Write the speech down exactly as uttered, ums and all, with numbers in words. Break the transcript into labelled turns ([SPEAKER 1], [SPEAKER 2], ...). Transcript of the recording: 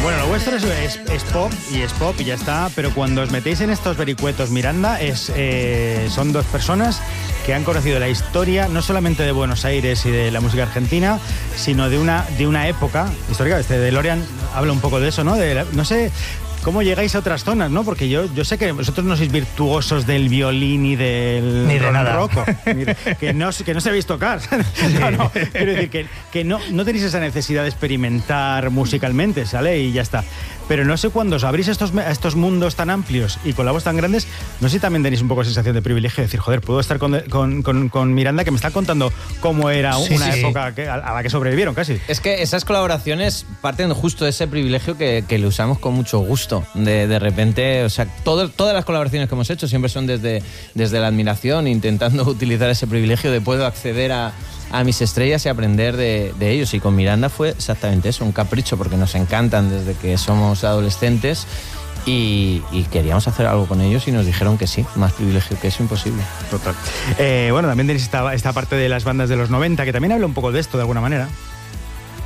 [SPEAKER 1] Bueno, lo vuestro es, es, es pop y es pop y ya está, pero cuando os metéis en estos vericuetos Miranda, es, eh, son dos personas que han conocido la historia no solamente de Buenos Aires y de la música argentina, sino de una, de una época histórica. Este DeLorean habla un poco de eso, ¿no? De la, no sé... ¿Cómo llegáis a otras zonas, no? Porque yo, yo sé que vosotros no sois virtuosos del violín y del
[SPEAKER 2] ni de nada.
[SPEAKER 1] Roco, que no, que no sabéis tocar. No, no, quiero decir que, que no, no tenéis esa necesidad de experimentar musicalmente, ¿sale? Y ya está. Pero no sé, cuando os abrís estos, estos mundos tan amplios y con la voz tan grandes, no sé si también tenéis un poco de sensación de privilegio, de decir, joder, puedo estar con, con, con, con Miranda, que me está contando cómo era sí, una sí. época que, a la que sobrevivieron casi.
[SPEAKER 3] Es que esas colaboraciones parten justo de ese privilegio que, que le usamos con mucho gusto. De, de repente, o sea, todo, todas las colaboraciones que hemos hecho siempre son desde, desde la admiración, intentando utilizar ese privilegio de poder acceder a, a mis estrellas y aprender de, de ellos. Y con Miranda fue exactamente eso, un capricho, porque nos encantan desde que somos adolescentes y, y queríamos hacer algo con ellos y nos dijeron que sí, más privilegio que eso imposible.
[SPEAKER 1] Total. Eh, bueno, también tenéis esta, esta parte de las bandas de los noventa que también habla un poco de esto de alguna manera.